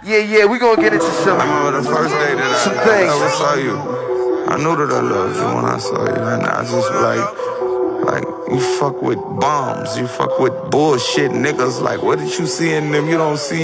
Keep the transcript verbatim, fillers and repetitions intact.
Yeah, yeah, we gonna get into some. I remember the first day that I, I ever saw you. I knew that I loved you when I saw you, and I just like, like you fuck with bombs, you fuck with bullshit niggas. Like, what did you see in them? You don't see.